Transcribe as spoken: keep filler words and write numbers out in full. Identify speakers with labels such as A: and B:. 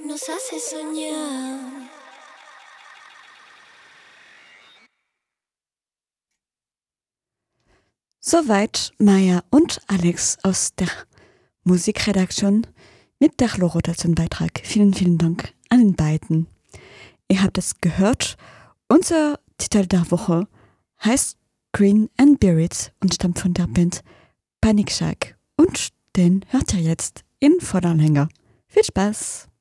A: nos hace soñar.
B: Soweit Maya und Alex aus der Musikredaktion mit der Chlorrotation-Beitrag. Vielen, vielen Dank an den beiden. Ihr habt es gehört. Unser Titel der Woche heißt Green and Buried und stammt von der Band Panic Shack. Und den hört ihr jetzt in Vorderlänge. Viel Spaß!